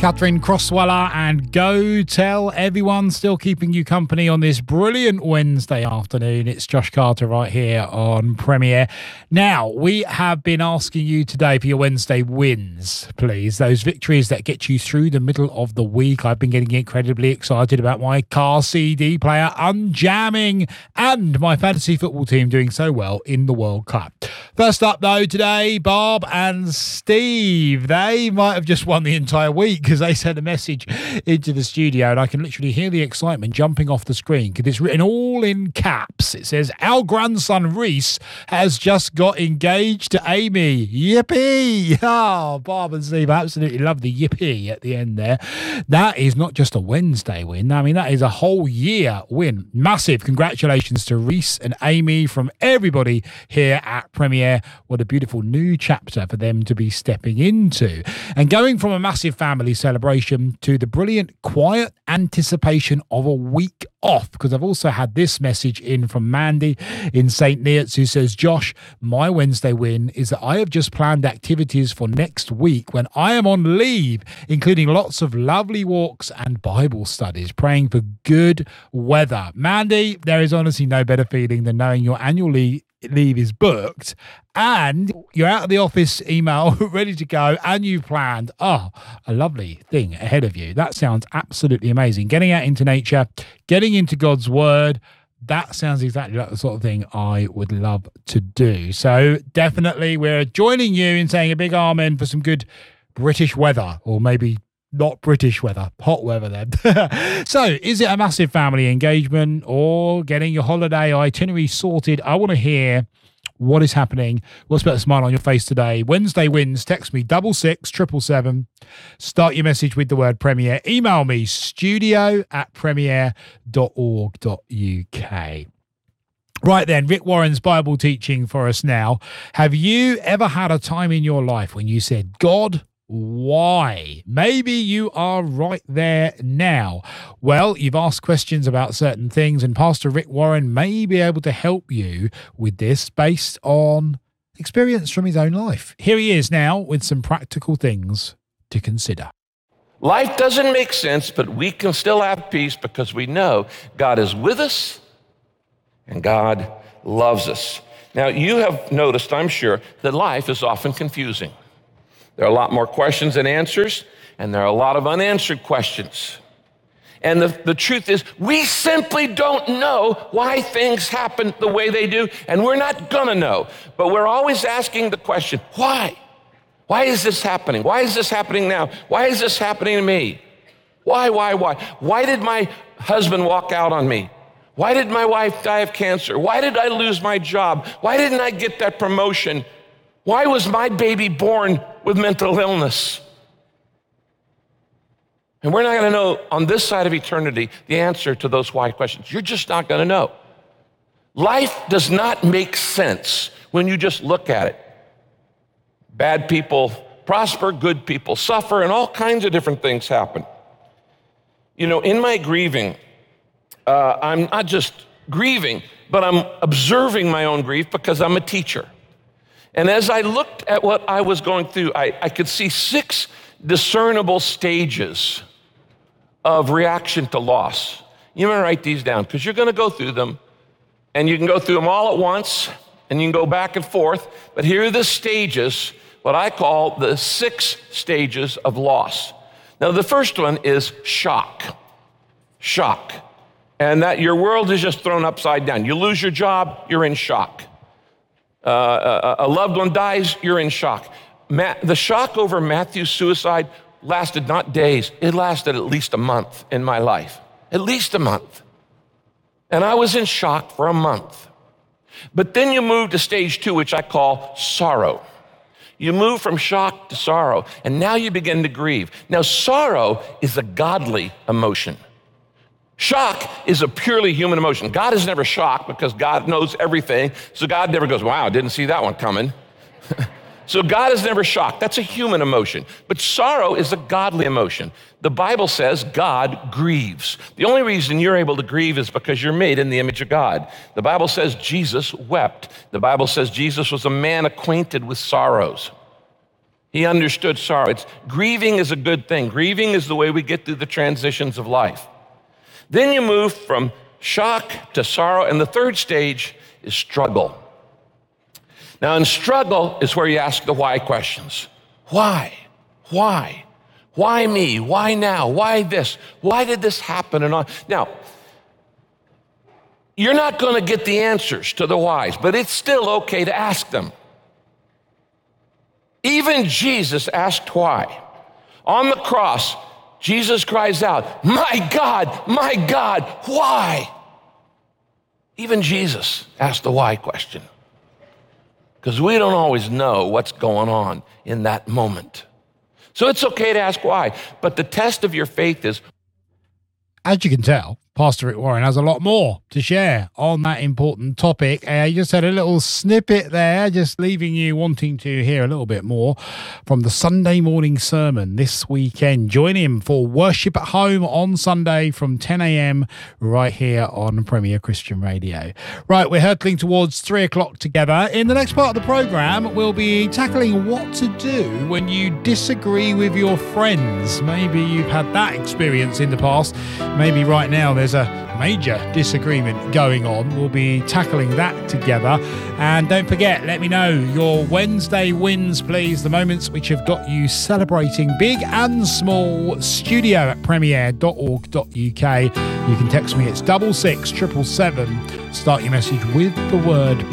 Catherine Crossweller, and go tell everyone, still keeping you company on this brilliant Wednesday afternoon. It's Josh Carter right here on Premier. Now, we have been asking you today for your Wednesday wins, please. Those victories that get you through the middle of the week. I've been getting incredibly excited about my car CD player unjamming and my fantasy football team doing so well in the World Cup. First up, though, today, Bob and Steve. They might have just won the entire week because they sent a message into the studio, and I can literally hear the excitement jumping off the screen because it's written all in caps. It says, our grandson Reese has just got engaged to Amy. Yippee! Oh, Bob and Steve, I absolutely love the yippee at the end there. That is not just a Wednesday win. I mean, that is a whole year win. Massive congratulations to Reese and Amy from everybody here at Premier. What a beautiful new chapter for them to be stepping into. And going from a massive family celebration to the brilliant quiet anticipation of a week off, because I've also had this message in from Mandy in St. Neots who says, Josh, my Wednesday win is that I have just planned activities for next week when I am on leave, including lots of lovely walks and Bible studies, praying for good weather. Mandy, there is honestly no better feeling than knowing your annual leave is booked and you're out of the office email ready to go and you've planned a lovely thing ahead of you. That sounds absolutely amazing. Getting out into nature, getting into God's word, that sounds exactly like the sort of thing I would love to do. So definitely we're joining you in saying a big amen for some good British weather, or maybe not British weather, hot weather then. So, is it a massive family engagement or getting your holiday itinerary sorted? I want to hear what is happening. What's put a smile on your face today? Wednesday wins. Text me 66777. Start your message with the word Premier. Email me studio@premier.org.uk. Right then, Rick Warren's Bible teaching for us now. Have you ever had a time in your life when you said, God, why? Maybe you are right there now. Well, you've asked questions about certain things, and Pastor Rick Warren may be able to help you with this based on experience from his own life. Here he is now with some practical things to consider. Life doesn't make sense, but we can still have peace because we know God is with us and God loves us. Now, you have noticed, I'm sure, that life is often confusing. There are a lot more questions than answers, and there are a lot of unanswered questions. And the truth is, we simply don't know why things happen the way they do, and we're not gonna know. But we're always asking the question, why? Why is this happening? Why is this happening now? Why is this happening to me? Why? Why did my husband walk out on me? Why did my wife die of cancer? Why did I lose my job? Why didn't I get that promotion? Why was my baby born with mental illness? And we're not going to know on this side of eternity the answer to those why questions. You're just not going to know. Life does not make sense when you just look at it. Bad people prosper, good people suffer, and all kinds of different things happen. You know, in my grieving, I'm not just grieving, but I'm observing my own grief because I'm a teacher. And as I looked at what I was going through, I could see 6 discernible stages of reaction to loss. You want to write these down because you're going to go through them, and you can go through them all at once, and you can go back and forth. But here are the stages, what I call the 6 stages of loss. Now, the first one is shock. Shock. And that your world is just thrown upside down. You lose your job, you're in shock. A loved one dies, you're in shock. The shock over Matthew's suicide lasted not days, it lasted at least a month in my life. At least a month. And I was in shock for a month. But then you move to stage 2, which I call sorrow. You move from shock to sorrow, and now you begin to grieve. Now, sorrow is a godly emotion. Shock is a purely human emotion. God is never shocked because God knows everything. So God never goes, wow, didn't see that one coming. So God is never shocked. That's a human emotion. But sorrow is a godly emotion. The Bible says God grieves. The only reason you're able to grieve is because you're made in the image of God. The Bible says Jesus wept. The Bible says Jesus was a man acquainted with sorrows. He understood sorrow. Grieving is a good thing. Grieving is the way we get through the transitions of life. Then you move from shock to sorrow, and the third stage is struggle. Now, in struggle is where you ask the why questions. Why? Why? Why me? Why now? Why this? Why did this happen? And on. Now, you're not going to get the answers to the whys, but it's still okay to ask them. Even Jesus asked why. On the cross, Jesus cries out, my God, why? Even Jesus asked the why question, because we don't always know what's going on in that moment. So it's okay to ask why, but the test of your faith is, as you can tell, Pastor Rick Warren has a lot more to share on that important topic. You just had a little snippet there, just leaving you wanting to hear a little bit more from the Sunday morning sermon this weekend. Join him for worship at home on Sunday from 10 a.m. right here on Premier Christian Radio. Right, we're hurtling towards 3 o'clock together. In the next part of the program, we'll be tackling what to do when you disagree with your friends. Maybe you've had that experience in the past. Maybe right now there's a major disagreement going on. We'll be tackling that together. And don't forget, let me know your Wednesday wins, please. The moments which have got you celebrating big and small. Studio at premier.org.uk. You can text me. It's 66777. Start your message with the word